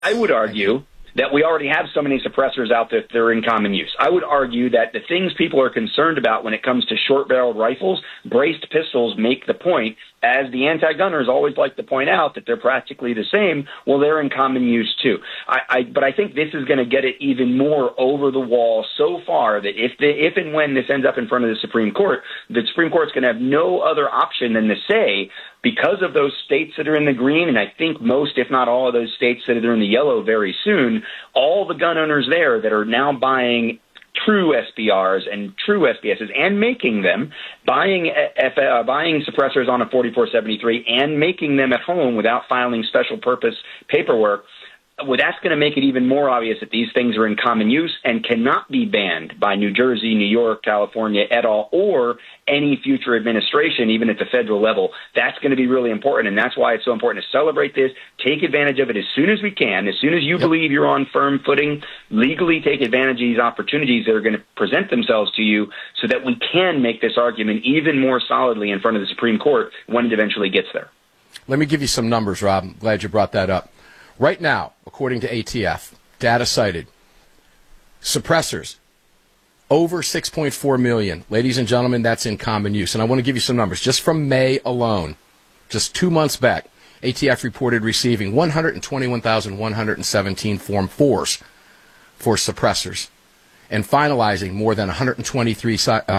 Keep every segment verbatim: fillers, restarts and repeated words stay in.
I would argue that we already have so many suppressors out there that are in common use. I would argue that the things people are concerned about when it comes to short-barreled rifles, braced pistols make the point, as the anti-gunners always like to point out, that they're practically the same. Well, they're in common use too. I, I, but I think this is going to get it even more over the wall so far that if, the, if and when this ends up in front of the Supreme Court, the Supreme Court's going to have no other option than to say, because of those states that are in the green, and I think most, if not all of those states that are in the yellow very soon, all the gun owners there that are now buying true S B Rs and true S B Ss and making them, buying F, uh, buying suppressors on a forty-four seventy-three and making them at home without filing special purpose paperwork, well, that's going to make it even more obvious that these things are in common use and cannot be banned by New Jersey, New York, California et al., or any future administration, even at the federal level. That's going to be really important, and that's why it's so important to celebrate this, take advantage of it as soon as we can. As soon as you yep. believe you're on firm footing, legally take advantage of these opportunities that are going to present themselves to you so that we can make this argument even more solidly in front of the Supreme Court when it eventually gets there. Let me give you some numbers, Rob. I'm glad you brought that up. Right now, according to A T F, data cited, suppressors, over six point four million. Ladies and gentlemen, that's in common use. And I want to give you some numbers. Just from May alone, just two months back, A T F reported receiving one hundred twenty-one thousand one hundred seventeen Form fours for suppressors and finalizing more than one hundred twenty-three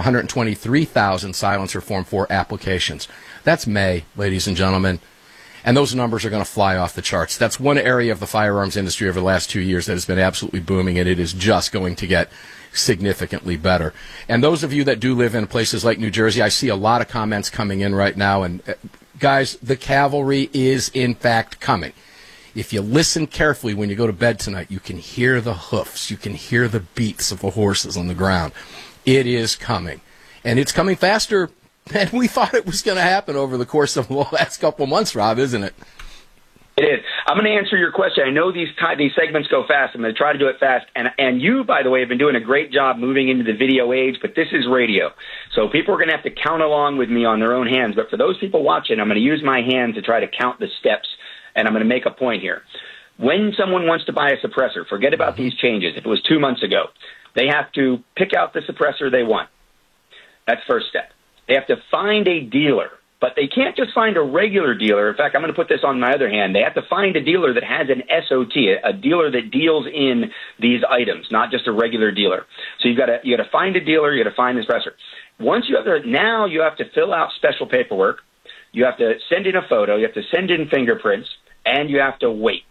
thousand silencer Form four applications. That's May, ladies and gentlemen. And those numbers are going to fly off the charts. That's one area of the firearms industry over the last two years that has been absolutely booming, and it is just going to get significantly better. And those of you that do live in places like New Jersey, I see a lot of comments coming in right now. And uh, guys, the cavalry is in fact coming. If you listen carefully when you go to bed tonight, you can hear the hoofs. You can hear the beats of the horses on the ground. It is coming. And it's coming faster than we thought it was going to happen over the course of the last couple months, Rob, isn't it? It is. I'm going to answer your question. I know these t- these segments go fast. I'm going to try to do it fast. And and you, by the way, have been doing a great job moving into the video age, but this is radio. So people are going to have to count along with me on their own hands. But for those people watching, I'm going to use my hand to try to count the steps, and I'm going to make a point here. When someone wants to buy a suppressor, forget about these changes. If it was two months ago, they have to pick out the suppressor they want. That's first step. They have to find a dealer, but they can't just find a regular dealer. In fact, I'm going to put this on my other hand. They have to find a dealer that has an S O T, a dealer that deals in these items, not just a regular dealer. So you've got to you got to find a dealer. You got to find this suppressor. Once you have to, now you have to fill out special paperwork. You have to send in a photo. You have to send in fingerprints, and you have to wait.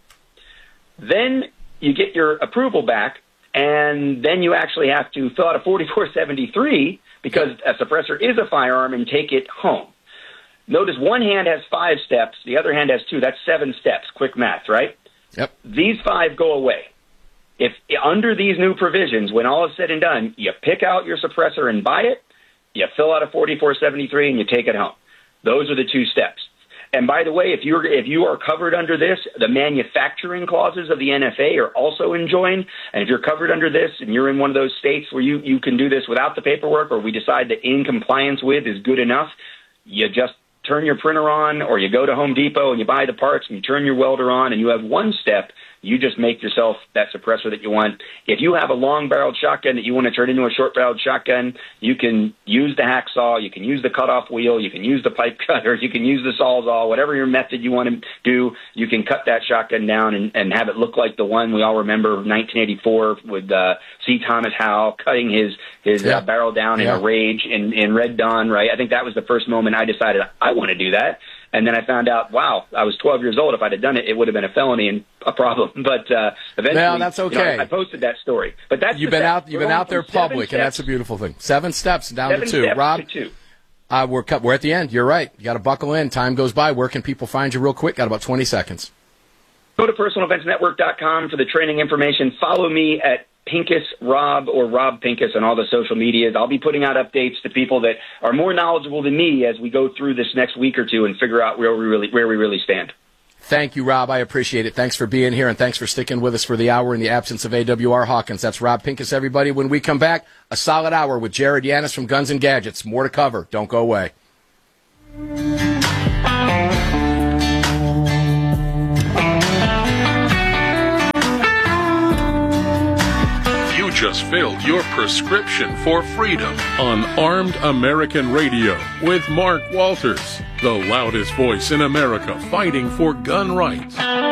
Then you get your approval back, and then you actually have to fill out a forty-four seventy-three because a suppressor is a firearm and take it home. Notice one hand has five steps, the other hand has two. That's seven steps. Quick math, right? Yep. These five go away. If under these new provisions, when all is said and done, you pick out your suppressor and buy it, you fill out a forty-four seventy-three, and you take it home. Those are the two steps. And by the way, if you're if you are covered under this, the manufacturing clauses of the N F A are also enjoined. And if you're covered under this and you're in one of those states where you, you can do this without the paperwork, or we decide that in compliance with is good enough, you just turn your printer on, or you go to Home Depot and you buy the parts and you turn your welder on, and you have one step. You just make yourself that suppressor that you want. If you have a long-barreled shotgun that you want to turn into a short-barreled shotgun, you can use the hacksaw, you can use the cutoff wheel, you can use the pipe cutter, you can use the sawzall, whatever your method you want to do, you can cut that shotgun down and, and have it look like the one we all remember nineteen eighty-four with uh, C. Thomas Howell cutting his, his yeah. uh, barrel down yeah. in a rage in, in Red Dawn, right? I think that was the first moment I decided I want to do that. And then I found out, wow, I was twelve years old. If I'd have done it, it would have been a felony and a problem. But uh, eventually, well, that's okay. You know, I posted that story. But that's you've the been step. out. You've We're been out there public, steps, and that's a beautiful thing. Seven steps down seven to two. Steps Rob, to two. Uh, we're cut, we're at the end. You're right. You got to buckle in. Time goes by. Where can people find you, real quick? Got about twenty seconds. Go to personal events network dot com for the training information. Follow me at Pincus Rob or Rob Pincus on all the social medias. I'll be putting out updates to people that are more knowledgeable than me as we go through this next week or two and figure out where we really where we really stand. Thank you, Rob. I appreciate it. Thanks for being here, and thanks for sticking with us for the hour in the absence of A W R Hawkins. That's Rob Pincus, everybody. When we come back, a solid hour with Jared Yanis from Guns and Gadgets. More to cover. Don't go away. just filled your prescription for freedom on Armed American Radio with Mark Walters, the loudest voice in America fighting for gun rights.